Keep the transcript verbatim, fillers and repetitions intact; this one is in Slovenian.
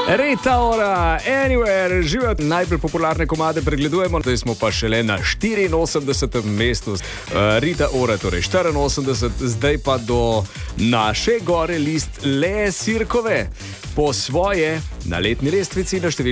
Rita Ora, Anywhere, živijo najbolj popularne komade, pregledujemo, zdaj smo pa šele na štiriinosemdesetem mestu. Rita Ora, torej štiriinosemdeset, zdaj pa do naše gore list Le Sirkove. Po svoje na letni lestvici na številki